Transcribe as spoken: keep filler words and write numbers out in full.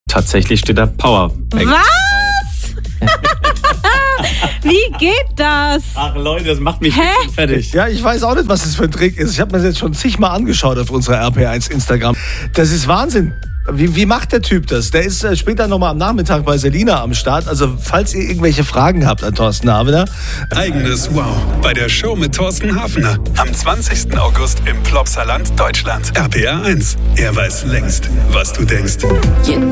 Tatsächlich steht da Power. Was? Wie geht das? Ach Leute, das macht mich Hä? fertig. Ja, ich weiß auch nicht, was das für ein Trick ist. Ich habe mir das jetzt schon zigmal angeschaut auf unserer R P eins Instagram. Das ist Wahnsinn. Wie, wie macht der Typ das? Der ist äh, später nochmal am Nachmittag bei Selina am Start. Also falls ihr irgendwelche Fragen habt an Thorsten Havener. Eigenes Wow bei der Show mit Thorsten Hafener. Am zwanzigsten August im Plopsaland, Deutschland. R P R eins. Er weiß längst, was du denkst.